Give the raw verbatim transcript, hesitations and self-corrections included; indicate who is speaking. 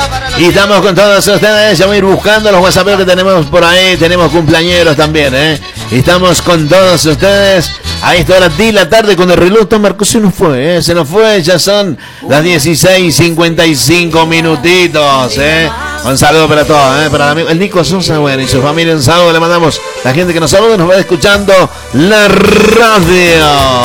Speaker 1: Y estamos con todos ustedes. Ya voy a ir buscando los WhatsApp que tenemos por ahí. Tenemos cumpleañeros también, ¿eh? Estamos con todos ustedes. A esta hora de la tarde con el reloj marcó, se nos fue, ¿eh? Se nos fue. Ya son las dieciséis cincuenta y cinco minutitos, ¿eh? Un saludo para todos, ¿eh? Para el amigo el Nico Sosa, bueno, y su familia, un saludo le mandamos. La gente que nos saluda nos va escuchando la radio.